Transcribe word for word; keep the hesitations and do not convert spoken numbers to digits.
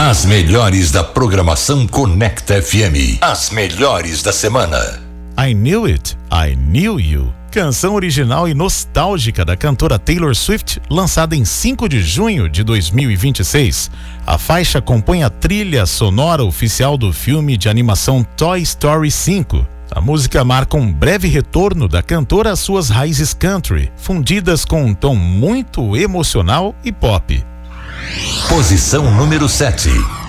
As melhores da programação Conecta F M. As melhores da semana. I Knew It, I Knew You. Canção original e nostálgica da cantora Taylor Swift, lançada em cinco de junho de dois mil e vinte e seis. A faixa compõe a trilha sonora oficial do filme de animação Toy Story cinco. A música marca um breve retorno da cantora às suas raízes country, fundidas com um tom muito emocional e pop. Posição número sete.